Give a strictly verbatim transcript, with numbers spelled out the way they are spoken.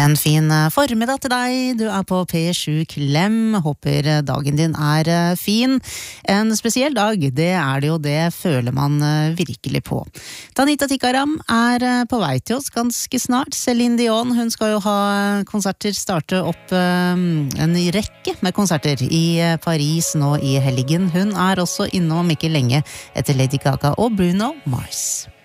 En fin formiddag til deg, du er på P sju Klem, håper dagen din er fin. En spesiell dag, det er det jo, det føler man virkelig på. Tanita Tikaram er på vei til oss ganske snart. Céline Dion, hun skal jo ha konserter, starte opp en rekke med konserter i Paris nå i helgen. Hun er også innom ikke lenge etter Lady Gaga og Bruno Mars.